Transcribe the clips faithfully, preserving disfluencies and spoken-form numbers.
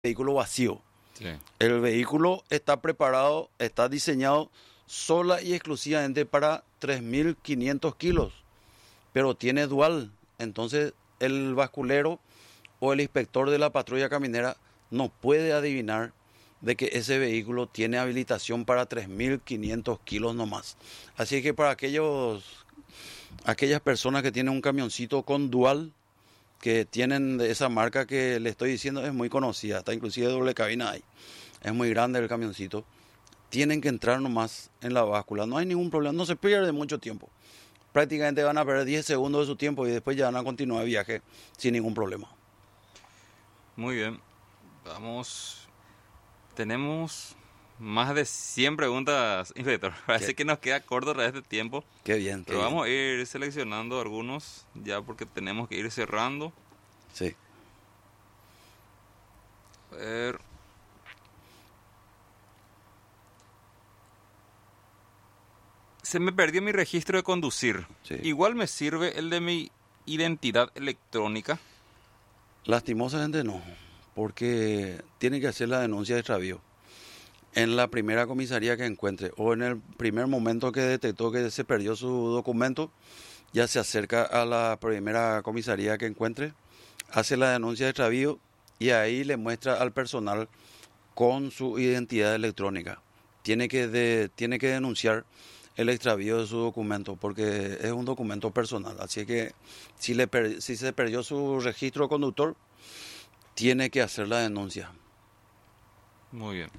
vehículo vacío. Sí. El vehículo está preparado, está diseñado sola y exclusivamente para tres mil quinientos kilos, pero tiene dual. Entonces el basculero o el inspector de la patrulla caminera no puede adivinar de que ese vehículo tiene habilitación para tres mil quinientos kilos nomás. Así que para aquellos, aquellas personas que tienen un camioncito con dual, que tienen de esa marca que le estoy diciendo, es muy conocida, está inclusive doble cabina ahí, es muy grande el camioncito, tienen que entrar nomás en la báscula, no hay ningún problema, no se pierde mucho tiempo, prácticamente van a perder diez segundos de su tiempo y después ya van a continuar el viaje sin ningún problema. Muy bien, vamos, tenemos más de cien preguntas, inspector, parece ¿Qué? que nos queda corto de este tiempo. Qué bien, qué Pero bien. vamos a ir seleccionando algunos ya porque tenemos que ir cerrando. Sí. A ver. Se me perdió mi registro de conducir. Sí. Igual me sirve el de mi identidad electrónica. Lastimosamente no, porque tiene que hacer la denuncia de extravío en la primera comisaría que encuentre o en el primer momento que detectó que se perdió su documento, ya se acerca a la primera comisaría que encuentre, hace la denuncia de extravío y ahí le muestra al personal con su identidad electrónica. Tiene que, de, tiene que denunciar el extravío de su documento porque es un documento personal. Así que si, le per, si se perdió su registro conductor, tiene que hacer la denuncia. Muy bien.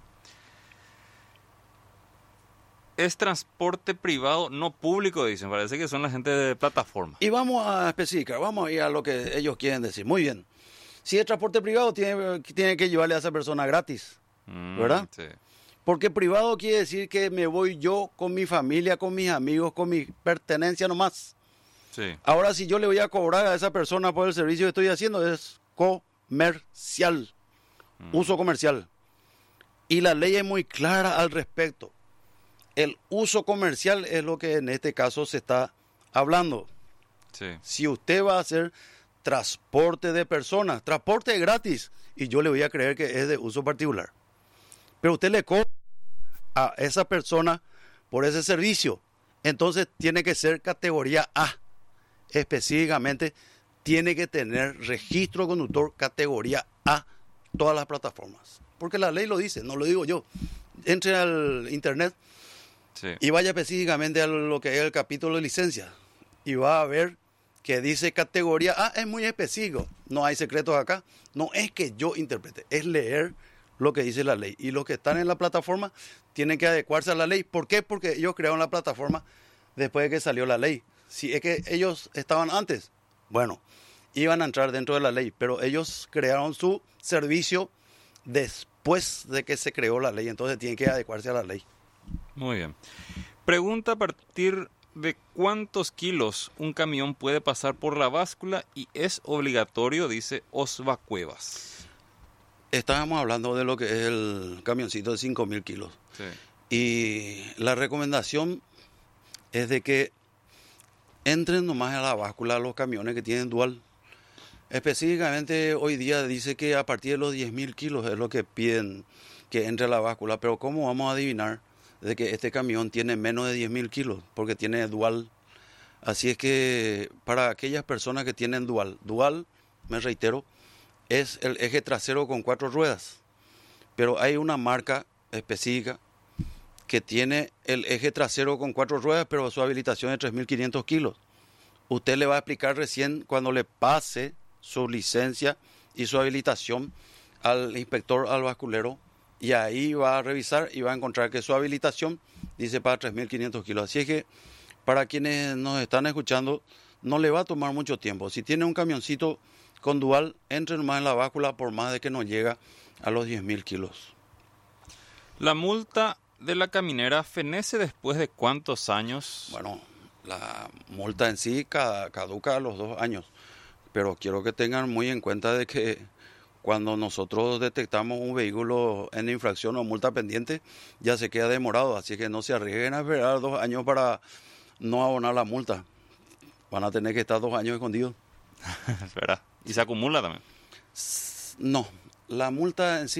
Es transporte privado, no público, dicen. Parece que son la gente de plataforma. Y vamos a especificar, vamos a ir a lo que ellos quieren decir. Muy bien. Si es transporte privado, tiene, tiene que llevarle a esa persona gratis, Mm, ¿verdad? sí. Porque privado quiere decir que me voy yo con mi familia, con mis amigos, con mi pertenencia nomás. Sí. Ahora, si yo le voy a cobrar a esa persona por el servicio que estoy haciendo, es comercial, Mm. uso comercial. Y la ley es muy clara al respecto. El uso comercial es lo que en este caso se está hablando. Sí. Si usted va a hacer transporte de personas, transporte gratis, y yo le voy a creer que es de uso particular. Pero usted le cobra a esa persona por ese servicio, entonces tiene que ser categoría A. Específicamente, tiene que tener registro conductor categoría A, todas las plataformas. Porque la ley lo dice, no lo digo yo. Entre al internet Sí. y vaya específicamente a lo que es el capítulo de licencia y va a ver que dice categoría A, es muy específico, no hay secretos acá, no es que yo interprete, es leer lo que dice la ley. Y los que están en la plataforma tienen que adecuarse a la ley. ¿Por qué? Porque ellos crearon la plataforma después de que salió la ley. Si es que ellos estaban antes, bueno, iban a entrar dentro de la ley, pero ellos crearon su servicio después de que se creó la ley, entonces tienen que adecuarse a la ley. Muy bien. Pregunta a partir de cuántos kilos un camión puede pasar por la báscula y es obligatorio, dice Osva Cuevas. Estábamos hablando de lo que es el camioncito de cinco mil kilos. Sí. Y la recomendación es de que entren nomás a la báscula los camiones que tienen dual. Específicamente hoy día dice que a partir de los diez mil kilos es lo que piden que entre a la báscula. Pero ¿cómo vamos a adivinar de que este camión tiene menos de diez mil kilos? Porque tiene dual. Así es que para aquellas personas que tienen dual, dual, me reitero, es el eje trasero con cuatro ruedas. Pero hay una marca específica que tiene el eje trasero con cuatro ruedas, pero su habilitación es tres mil quinientos kilos. Usted le va a explicar recién cuando le pase su licencia y su habilitación al inspector, al basculero, y ahí va a revisar y va a encontrar que su habilitación dice para tres mil quinientos kilos. Así es que para quienes nos están escuchando, no le va a tomar mucho tiempo. Si tiene un camioncito con dual, entre nomás en la báscula por más de que no llega a los diez mil kilos. La multa de la caminera fenece después de cuántos años. Bueno, la multa en sí caduca a los dos años, pero quiero que tengan muy en cuenta de que cuando nosotros detectamos un vehículo en infracción o multa pendiente, ya se queda demorado, así que no se arriesguen a esperar dos años para no abonar la multa. Van a tener que estar dos años escondidos. ¿Verdad? Y se acumula también. No, la multa en sí